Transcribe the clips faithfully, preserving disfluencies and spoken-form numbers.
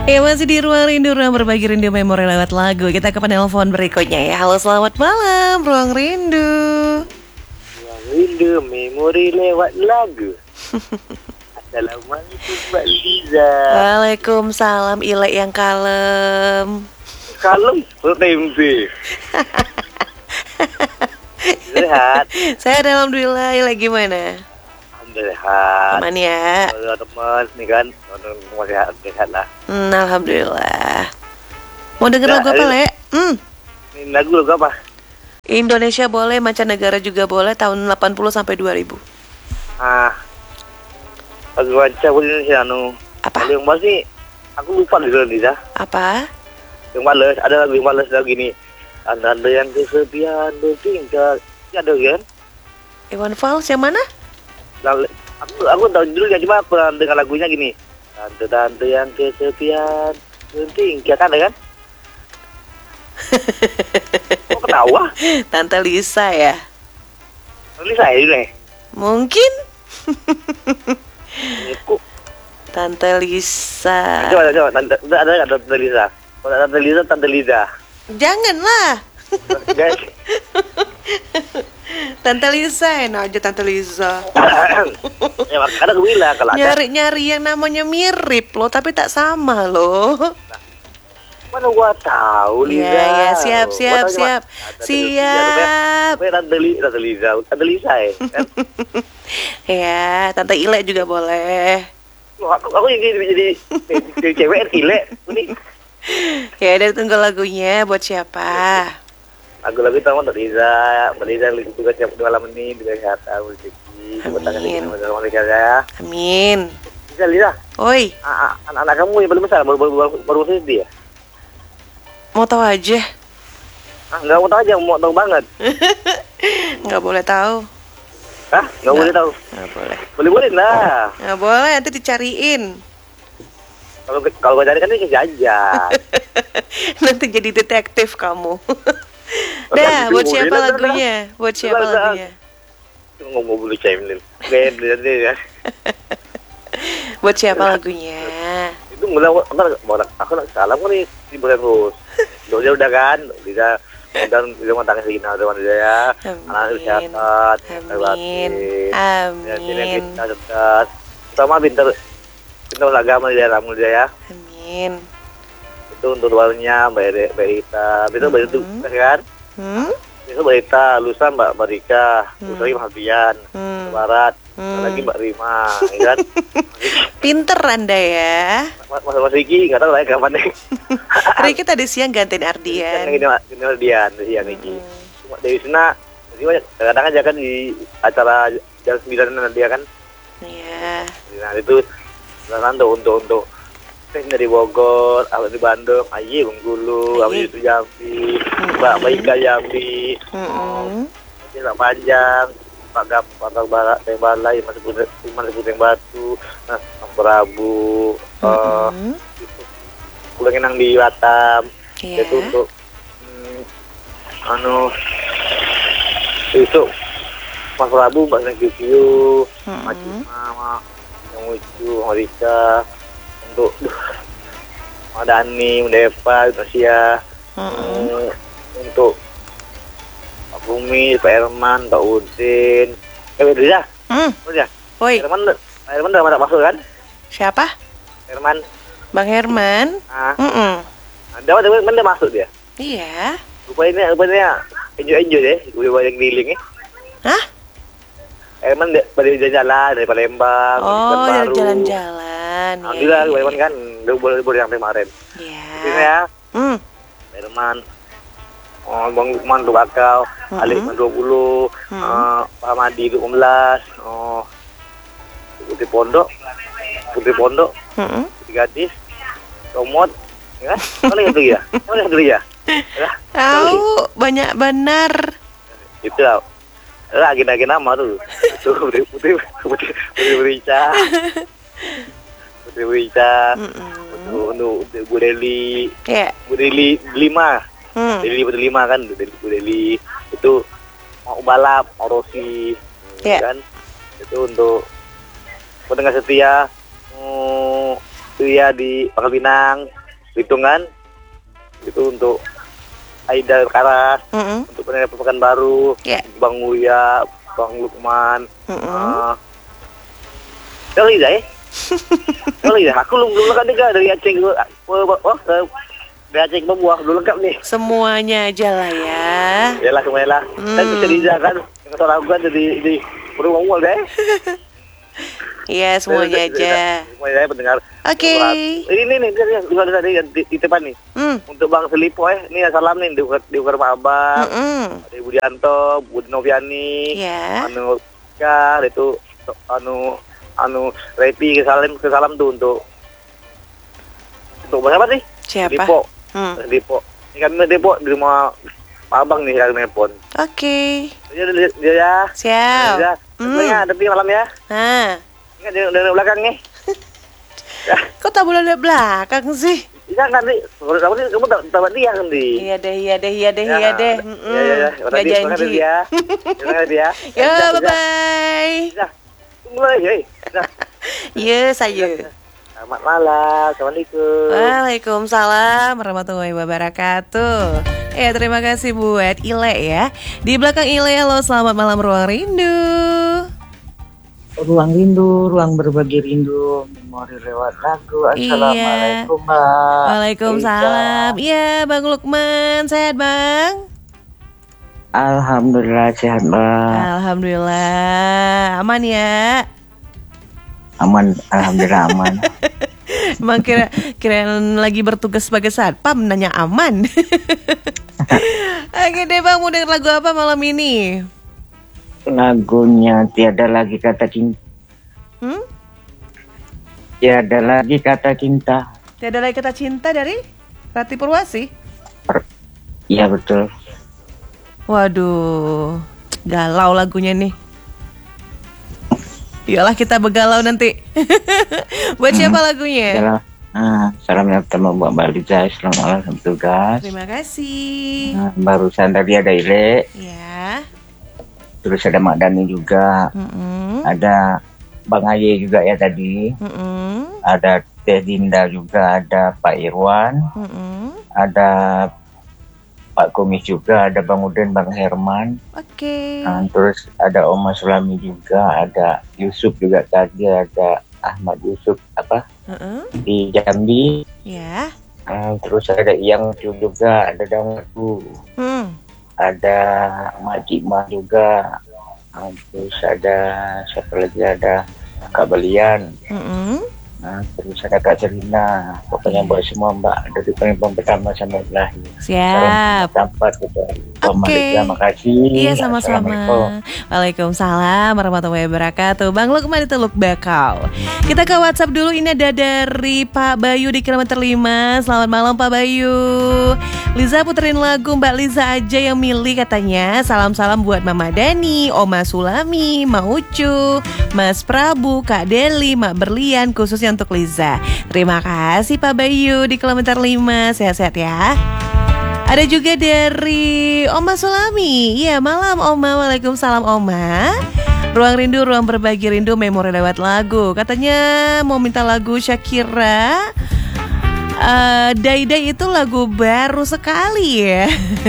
Ya masih di Ruang Rindu, ruang berbagi rindu memori lewat lagu. Kita ke penelpon berikutnya ya. Halo, selamat malam Ruang Rindu. Ruang Rindu memori lewat lagu. Assalamualaikum Mbak Liza. Waalaikumsalam, Ile yang kalem. Kalem tempe. Sehat. Saya alhamdulillah. Ile gimana? Sehat. Aman ya. Kalau teman nih kan, semua sehat, sehat lah. Hmm, alhamdulillah. Mau denger Nah, lagu apa, ini- Le? Hmm. Ini lagu lagu apa? Indonesia boleh, mancanegara juga boleh, tahun delapan puluh sampai dua ribu. Ah, lagu baca Indonesia anu. Apa? Kalau yang balas nih, aku lupa dulu Liza. Apa? Yang balas ada lagu yang balas lagu gini. Anda ada yang kesepian bertingkah. Ini ada kan? Iwan Fals yang mana? Lalu, aku aku tahu judulnya cuma aku pernah dengar lagunya gini. Tante-tante yang kesepian bertingkah kan ada kan? Kok ketawa? Tante Lisa ya? Ini saya ini nih. Mungkin Kok Tante Lisa. coba coba tante ada ada nggak tante Lisa? Kalau tante Lisa tante Lisa. Janganlah. Guys. Tante Lisa, enak aja Tante Lisa. Ya makanya aku bilang kalau ada Nyari-nyari yang namanya mirip loh, tapi tak sama loh. mana gua tahu Lisa. Iya, ya, siap, Gua siap, tahu cuma siap. Tante Lisa, Siap. tapi tante Li- tante Lisa, tante Lisa ya. Kan? Ya, Tante Ile juga boleh. Loh, aku aku jadi jadi jadi cewek ile ini. Ya, udah tunggu lagunya buat siapa? Lagu-lagu tahu Mbak Liza, Mbak Liza juga siap di malam ini juga kesehatan rezeki, buat tangan Amin. dengan masalah mereka ya. Amin. Liza, Liza, Oi, a- a- anak-anak kamu yang paling besar baru baru baru, baru besar dia. mau tahu aja? Ah, nggak mau tahu aja, mau tahu banget. Nggak boleh tahu. Hah? Nggak boleh tahu. Nggak boleh. Boleh boleh lah. Nggak boleh, nanti dicariin. Kalau kalau gue cari kan ini jajan. Nanti jadi detektif kamu. Oh, Dah, nanti buat boleh, siapa dah, dah, lagunya? Buat siapa Dah, dah. lagunya? Ngomong boleh cemil. Gede deh ya. Buat siapa lagunya? Itu mulai apa mau aku nak salam kan nih di bulan terus. Dia udah kan, bisa dan dia mau tangis lagi nah teman dia ya. Anak Amin. kesehatan, Amin. Ya, sini Amin. kita cerdas. Sama pintar pintar agama di dalam dia ya. Amin. Itu untuk luarnya Mbak Ere, Mbak Rita. Itu Mbak itu Hmm. kan? Hmm? Itu Mbak Rita, lusa Mbak Marika, Hmm. lusa lagi Mbak Fian, Hmm. Barat, Hmm. lagi Mbak Rima, ya kan? Pinter Anda ya. Mas Mas Mas Riki nggak tahu lah ya kapan nih. Riki tadi siang gantiin Kan Ardian. ini ini Dian, Dian Riki. Hmm. Cuma Dewi Sina, jadi banyak kadang-kadang aja kan di acara jam sembilan dia kan. Iya. Nah itu sekarang tuh untuk untuk Teh dari Bogor, awal di Bandung, Ayi Bengkulu, Ayi. awal itu Jambi, Mbak Baika Jambi, Mm-mm. Mbak Panjang, Pak Gap, Pak Barat, Teng Balai, Mas Putih, Mas Putih Batu, nah, Mas Prabu, eh, Mm-mm. Pulang Enang di Batam, Iya. itu untuk hmm, anu itu Mas Prabu, Mbak Nengkiu, Mm-mm. Mas Cima, yang lucu, Marika, untuk Mbak Dani, Mbak Deva, Tasya, Mm-mm. hmm, untuk Pak Bumi, Pak Herman, Pak Udin, eh udah ya, Hmm. udah ya, Woi, Herman, Pak Herman udah masuk kan? siapa? Herman, Bang Herman. ah, Mm-mm. ada ada Herman udah masuk dia. Iya. Rupanya rupanya enjoy enjoy deh, udah banyak keliling ya. Hah? Herman de- pada jalan-jalan dari Palembang, Oh, dari dari jalan-jalan. Iya, Alhamdulillah, iya, Herman iya. kan udah boleh boleh yang kemarin. Iya. Ini ya, Hmm. Herman, oh, Bang Lukman tuh bakal, Mm-mm. Alik dua puluh, Mm. eh, Pak Madi dua belas, oh, Putri Pondok, Putri Pondok, Mm-mm. Putri Gadis, Romot, ya kan? Mana itu ya? Mana itu ya? Ya, Tahu banyak benar. itu lah. Lah agenda nama tuh. Tuh Putri Putri Putri Putri Berica. Putri Berica. Mm-mm. Untuk untuk Bu Deli, Ya. Bu Deli lima. Hmm. Deli Putri lima kan, Bu Deli, Bu Deli. Itu mau balap, mau Rosi. Ya. Kan? Itu untuk pendengar setia. Oh, setia di Pangkal Pinang. hitungan itu untuk Aida Karas, Mm-mm. untuk penyanyi Pekanbaru, Ya. Bang Uya, Bang Lukman, Mm-mm. uh, kali dah eh, kali dah. Aku belum belum lengkap juga dari Aceh ke oh, oh, ke dari Aceh ke Papua belum lengkap nih. Semuanya aja lah ya. Yalah semuanya lah. Hmm. Kan bisa Riza kan, yang kata aku kan jadi di beruang uang deh. Iya, semuanya aja. Semuanya pendengar. Oke. Ini nih nih dia juga ada tadi di, di depan nih. Hmm. Untuk Bang Selipo eh, ini salam nih di di rumah Abang. Mm-mm. Ada Ibu Dianto, Bu Noviani, Ya. anu ya itu anu anu Repi ke salam ke salam tuh untuk untuk siapa sih? Siapa? Depo. Hmm. Depo. Ini kami Depo di rumah Pak Abang nih yang nelpon. Oke. Dia dia, dia ya. Siap. Ya. Hmm. Sebenarnya ada di malam ya. Nah, Ini kan dari, dari belakang nih. Ya, kok tak boleh lihat belakang sih? bisa kan nih? Menurut aku sih kamu tak tak dia kan di. Iya deh, iya deh, iya deh, iya deh. Mm-mm. Ya ya ya. Gak janji. Ya. Terima kasih ya. Ya, bye-bye. Ya. Tunggu lagi, hei. Nah, Iya, saya. selamat malam. Assalamualaikum. Waalaikumsalam warahmatullahi wabarakatuh. Ya, terima kasih buat Ile ya. Di belakang Ile, halo selamat malam Ruang Rindu. Ruang rindu, ruang berbagi rindu, memori lewat lagu. Assalamualaikum, Mbak. Waalaikumsalam. Iya, Bang Lukman, sehat Bang? Alhamdulillah sehat, Mbak. Alhamdulillah, aman ya. Aman, alhamdulillah aman. Emang kira kirain lagi bertugas sebagai satpam nanya aman. Oke deh Bang, mau denger lagu apa malam ini? Lagunya Tiada Lagi Kata Cinta. Hmm? Tiada Lagi Kata Cinta. Tiada lagi kata cinta dari Rati Purwasi. Iya betul. Waduh, galau lagunya nih. Iyalah kita begalau nanti. Buat siapa lagunya? Salam, ah, salam yang pertama buat Mbak Liza. Selamat malam sama tugas. Terima kasih. Nah, barusan tadi ada Ile, Ya. terus ada Mak Dani juga, Mm-mm. ada Bang Aye juga ya tadi, Mm-mm. ada Teh Dinda juga, ada Pak Irwan, Mm-mm. ada Pak Komis juga, ada Bang Uden, Bang Herman, Oke. nah, terus ada Oma Sulami juga, ada Yusuf juga tadi, ada Ahmad Yusuf apa Uh-uh. di Jambi, Ya. nah, terus ada Yang juga, ada Dangku, Hmm. ada Majid Mah juga, nah, terus ada siapa lagi, ada Kak Belian, Mm-mm. nah, terus ada Kak Serina, pokoknya buat semua Mbak dari penyambung pertama sampai terakhir. Siap. Tempat gitu. Oke. Terima kasih. Iya, sama-sama. Assalamualaikum. Waalaikumsalam warahmatullahi wabarakatuh. Bang Lukman di Teluk Bakau. Kita ke WhatsApp dulu. Ini ada dari Pak Bayu di kilometer lima. Selamat malam Pak Bayu. Liza puterin lagu Mbak Liza aja yang milih katanya. Salam-salam buat Mama Dani, Oma Sulami, Ma Ucu, Mas Prabu, Kak Deli, Mak Berlian, khususnya untuk Liza. Terima kasih Pak Bayu di kilometer lima. Sehat-sehat ya. Ada juga dari Oma Sulami. Iya, malam Oma. Waalaikumsalam Oma. Ruang rindu, ruang berbagi rindu, memori lewat lagu. Katanya mau minta lagu Shakira. Uh, Dai-Dai itu lagu baru sekali ya.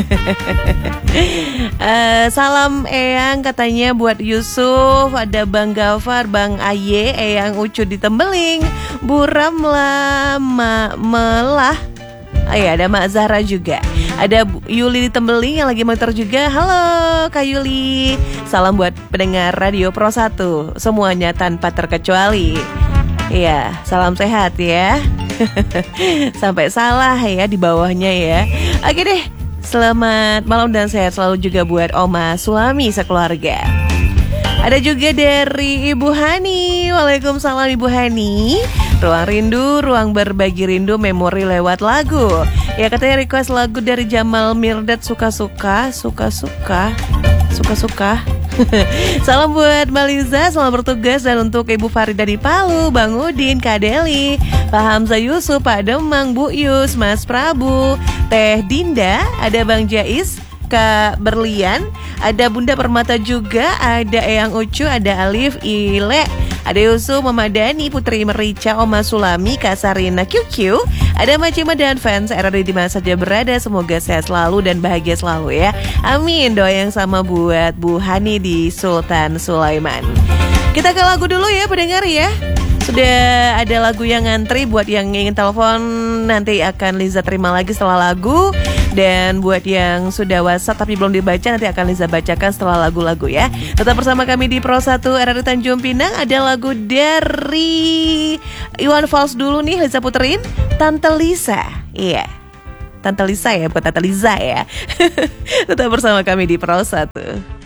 uh, Salam Eyang katanya buat Yusuf. Ada Bang Gafar, Bang Aye, Eyang Ucu di Tembeling, Buram Lama Melah. Oh iya, ada Mak Zahra juga. Ada Bu Yuli di Tembeling yang lagi motor juga. Halo Kak Yuli. Salam buat pendengar Radio Pro satu semuanya tanpa terkecuali. Iya, salam sehat ya. Sampai salah ya di bawahnya ya. Oke deh, selamat malam dan sehat selalu juga buat Oma Sulami sekeluarga. Ada juga dari Ibu Hani. Waalaikumsalam Ibu Hani. Ruang rindu, ruang berbagi rindu, memori lewat lagu. Ya katanya request lagu dari Jamal Mirdad, suka-suka, suka-suka, suka-suka. Salam buat Mbak Liza, selamat bertugas. Dan untuk Ibu Farida di Palu, Bang Udin, Kak Deli, Pak Hamzah Yusuf, Pak Demang, Bu Yus, Mas Prabu, Teh Dinda, ada Bang Jais, Kak Berlian, ada Bunda Permata juga, ada Eyang Ucu, ada Alif, Ile, ada Yusuf, Mama Dani, Putri Merica, Oma Sulami, Kak Sarina, Q Q, Ada Macima dan fans R R D di mana saja berada, semoga sehat selalu dan bahagia selalu ya. Amin. Doa yang sama buat Bu Hani di Sultan Sulaiman. Kita ke lagu dulu ya pendengar ya. Sudah ada lagu yang ngantri, buat yang ingin telepon nanti akan Liza terima lagi setelah lagu. Dan buat yang sudah WhatsApp tapi belum dibaca, nanti akan Liza bacakan setelah lagu-lagu ya. Tetap bersama kami di Pro satu R R D Tanjung Pinang. Ada lagu dari Iwan Fals dulu nih, Liza puterin, Tante Lisa. Iya, Tante Lisa ya, bukan Tante Liza ya. Tetap bersama kami di Pro satu.